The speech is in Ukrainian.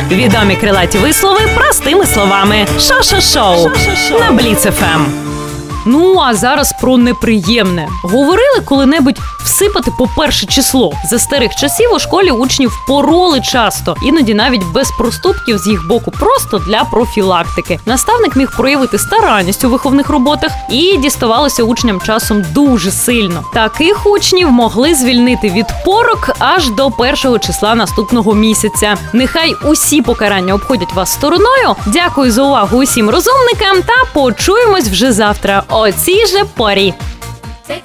Відомі крилаті вислови простими словами. Шо-шо-шоу на Бліц ФМ. Ну, а зараз про неприємне. Говорили коли-небудь всипати по перше число? За старих часів у школі учнів пороли часто, іноді навіть без проступків з їх боку, просто для профілактики. Наставник міг проявити старанність у виховних роботах і діставалося учням часом дуже сильно. Таких учнів могли звільнити від порок аж до першого числа наступного місяця. Нехай усі покарання обходять вас стороною. Дякую за увагу усім розумникам та почуємось вже завтра о цій же порі.